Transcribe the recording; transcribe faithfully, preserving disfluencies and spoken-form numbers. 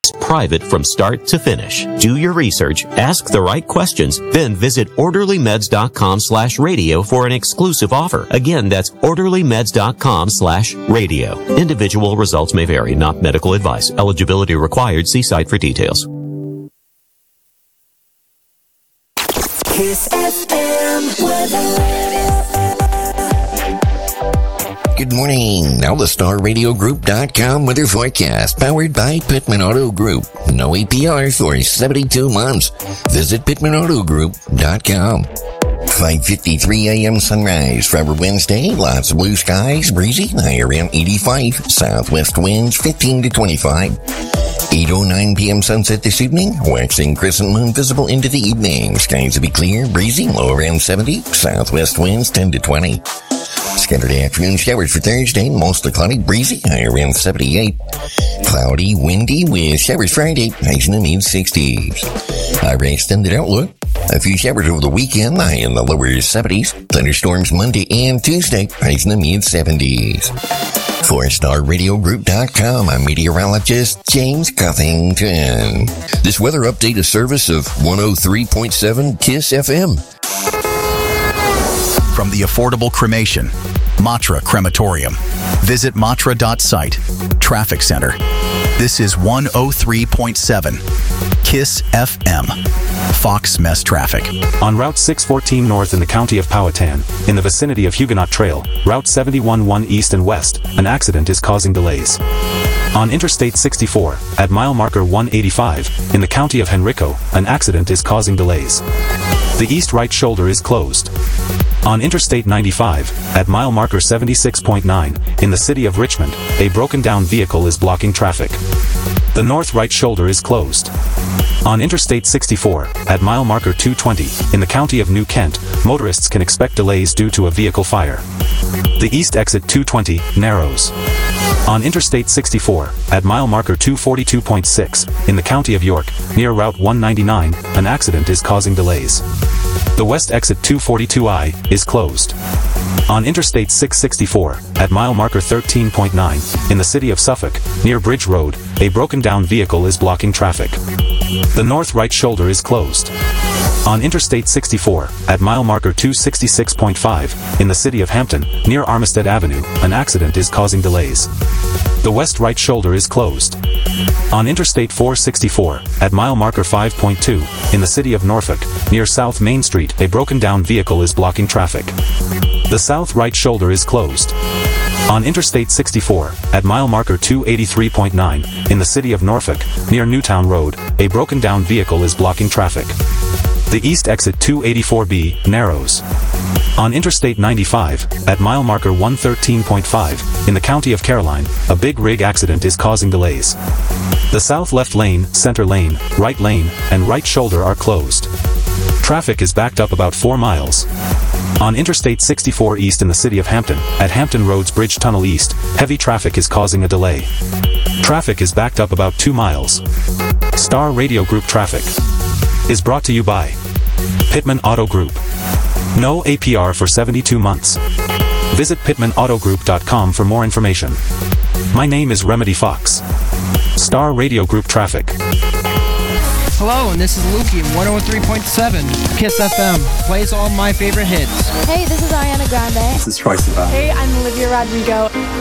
It's private from start to finish. Do your research, ask the right questions, then visit orderlymeds.com slash radio for an exclusive offer. Again, that's orderlymeds.com slash radio. Individual results may vary, not medical advice. Eligibility required. See site for details. Kiss F M weather. Good morning. Now the Star Radio Group dot com weather forecast, powered by Pittman Auto Group. No A P R for seventy-two months. Visit Pittman Auto Group dot com. five fifty-three a.m. sunrise for our Wednesday. Lots of blue skies, breezy, high around eighty-five. Southwest winds fifteen to twenty-five. eight oh nine p.m. sunset this evening. Waxing crescent moon visible into the evening. Skies will be clear, breezy, low around seventy. Southwest winds ten to twenty. Scattered afternoon showers for Thursday, mostly cloudy, breezy, high around seventy-eight. Cloudy, windy with showers Friday, highs in the mid-sixties. High extended outlook. A few showers over the weekend, high in the lower seventies. Thunderstorms Monday and Tuesday, highs in the mid-seventies. For Star Radio Group dot com, I'm meteorologist James Cuthington. This weather update is service of one oh three point seven KISS F M. From the affordable cremation, Matra Crematorium. Visit matra dot site. Traffic Center. This is one oh three point seven KISS F M. Fox Mess Traffic. On Route six fourteen North in the county of Powhatan, in the vicinity of Huguenot Trail, Route seventy-one one East and West, an accident is causing delays. On Interstate sixty-four, at mile marker one eighty-five, in the county of Henrico, an accident is causing delays. The east right shoulder is closed. On Interstate ninety-five, at mile marker seventy-six point nine, in the city of Richmond, a broken down vehicle is blocking traffic. The north right shoulder is closed. On Interstate sixty-four, at mile marker two twenty, in the county of New Kent, motorists can expect delays due to a vehicle fire. The east exit two twenty narrows. On Interstate sixty-four, at mile marker two forty-two point six, in the county of York, near Route one ninety-nine, an accident is causing delays. The west exit two forty-two I is closed. On Interstate six sixty-four, at mile marker thirteen point nine, in the city of Suffolk, near Bridge Road, a broken down vehicle is blocking traffic. The north right shoulder is closed. On Interstate sixty-four, at mile marker two sixty-six point five, in the city of Hampton, near Armistead Avenue, an accident is causing delays. The west right shoulder is closed. On Interstate four sixty-four, at mile marker five point two, in the city of Norfolk, near South Main Street, a broken down vehicle is blocking traffic. The south right shoulder is closed. On Interstate sixty-four, at mile marker two eighty-three point nine, in the city of Norfolk, near Newtown Road, a broken down vehicle is blocking traffic. The east exit two eighty-four B narrows. On Interstate ninety-five, at mile marker one thirteen point five, in the county of Caroline, a big rig accident is causing delays. The south left lane, center lane, right lane, and right shoulder are closed. Traffic is backed up about four miles. On Interstate sixty-four East in the city of Hampton, at Hampton Roads Bridge Tunnel East, heavy traffic is causing a delay. Traffic is backed up about two miles. Star Radio Group Traffic is brought to you by Pittman Auto Group. No A P R for seventy-two months. Visit Pittman Auto Group dot com for more information. My name is Remedy Fox. Star Radio Group Traffic. Hello, and this is Lukey, one oh three point seven KISS F M. Plays all my favorite hits. Hey, this is Ariana Grande. This is Troye Sivan. Hey, I'm Olivia Rodrigo.